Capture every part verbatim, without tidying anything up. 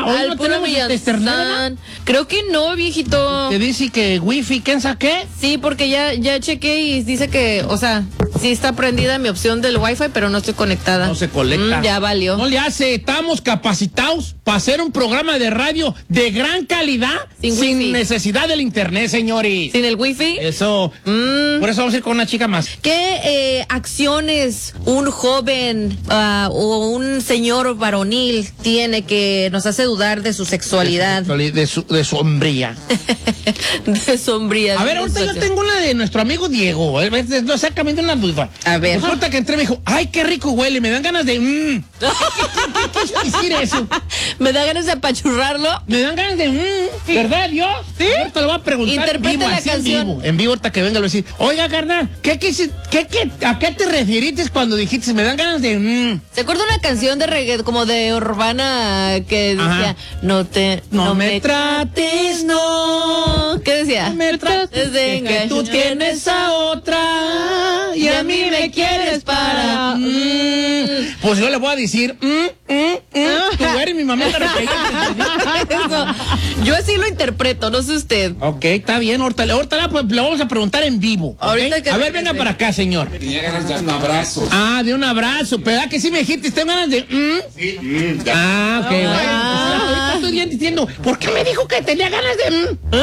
hoy Al no puro tenemos este Millán. Creo que no, viejito. Te dice que wifi, ¿quién saqué? Sí, porque ya, ya chequé y dice que, o sea, sí está prendida mi opción del wifi, pero no estoy conectada. No se conecta. Mm, ya valió. No le hace, estamos capacitados para hacer un programa de radio de gran calidad Sin sin, wifi. necesidad del internet, señores. ¿Sin el wifi? Eso. Mm. Por eso vamos a ir con una chica más. ¿Qué eh, acciones un joven uh, o un señor varonil tiene que nos hace dudar de su sexualidad? De su, de su hombría. De sombría. A ver, ahorita yo tengo una de nuestro amigo Diego. Es exactamente una duda. A ver. Resulta que entré y me dijo, ay, qué rico huele, me dan ganas de... Mm. ¿Qué, qué, qué quiere decir eso? Me da ganas de apachurrarlo. Me dan ganas de... Mm. ¿Verdad, Dios? Sí. Ahorita lo voy a preguntar Interpreta en vivo, la así en canción. vivo. En vivo, ahorita que venga, lo voy a decir, oiga, carnal, ¿qué, qué, qué, qué, ¿a qué te referiste cuando dijiste, me dan ganas de... Mm? ¿Se acuerda una canción de reggae, como de Urbana, que decía, Ajá. no te... No, no me, me trates, no. ¿Qué decía? No me trates de que tú tienes a otra y a mí me quieres para... Mm. Pues yo le voy a decir, mm, mm, mm. Tú eres mi mamá. Eso. Yo así lo interpreto, no sé usted. Ok, está bien, ahorita, ahorita la, pues, le vamos a preguntar en vivo. ¿Okay? Ahorita que a ver, venga para acá, señor. Tenía ganas de un abrazo. Ah, de un abrazo, ¿verdad que sí me dijiste? ¿Tengo ganas de...? Mm? Sí, mm, ya. Ah, ok, Ah. bueno. Pues, ahorita estoy bien diciendo, ¿por qué me dijo que tenía ganas de...? Mm?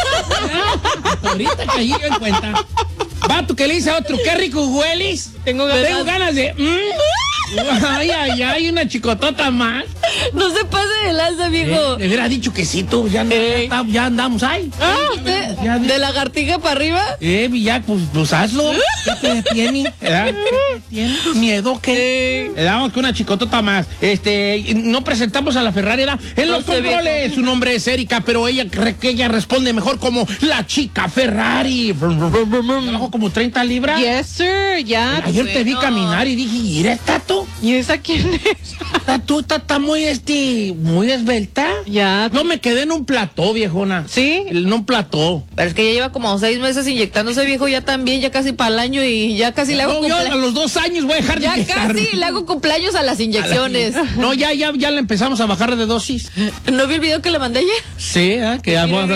Ahorita caí yo en cuenta. Vato que le dice a otro, qué rico hueles. Tengo ganas. Tengo ganas de... Mm. Ay, ay, ay, una chicotota más. No se pase de lanza, viejo. Eh, le hubiera dicho que sí, tú, ya, Eh. ya, ya andamos ahí. Ah, ¿usted? Ya, ¿De lagartija para arriba? Eh, ya, pues, pues hazlo. ¿Qué te tiene? ¿Verdad? ¿Qué te tiene? ¿Miedo qué? Le damos que una chicotota más. Este, no presentamos a la Ferrari, ¿verdad? En No los sé, controles, viejo. su nombre es Erika, pero ella cree que ella responde mejor como la chica Ferrari. Trabajo como treinta libras. Yes, sir, ya. Ayer te vi bueno. caminar y dije, ¿y eres Tato? ¿Y esa quién es? Tú estás muy, este, muy esbelta. Ya. No me quedé en un plató, viejona. ¿Sí? En un plató. Pero es que ya lleva como seis meses inyectándose, viejo, ya también, ya casi para el año y ya casi le hago No, yo a cumpleaños. los dos años voy a dejar de Ya inyectar. casi le hago cumpleaños a las inyecciones. No, ya, ya, ya le empezamos a bajar de dosis. ¿No vi el video que le mandé ayer? Sí, ¿eh? Que ya voy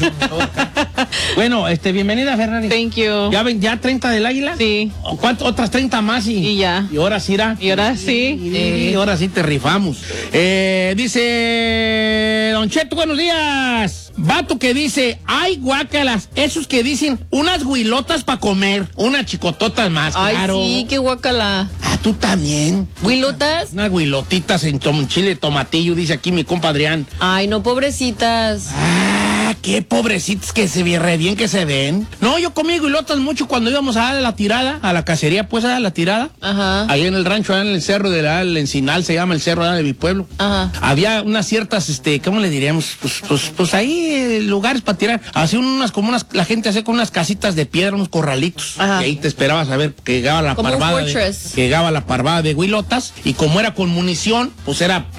a- Bueno, este, bienvenida, Ferrari. Thank you. ¿Ya ven, ya treinta del águila? Sí. ¿O cuánto? Otras treinta más y... Y ya. Y ahora sí, irá. Y ahora sí. Y, y ahora sí te rifamos. Eh, dice... Don Cheto, buenos días. Vato que dice, ay, guácalas, esos que dicen unas huilotas para comer, unas chicototas más, Ay, claro. sí, qué guacala. Ah, tú también. ¿Huilotas? Unas huilotitas en tom- chile tomatillo, dice aquí mi compa Adrián. Ay, no, pobrecitas. Ah, qué pobrecitos que se ve re bien que se ven. No, yo comí huilotas mucho cuando íbamos a dar la tirada, a la cacería, pues, a la tirada. Ajá. Ahí en el rancho, allá en el cerro de la, el Encinal, se llama el cerro allá de mi pueblo. Ajá. Había unas ciertas, este, ¿cómo le diríamos? Pues, pues, pues ahí eh, lugares para tirar. Hacían unas, como unas, la gente hacía con unas casitas de piedra, unos corralitos. Ajá. Y ahí te esperabas a ver que llegaba la Como un parvada. De, fortress. que llegaba la parvada de huilotas. Y como era con munición, pues era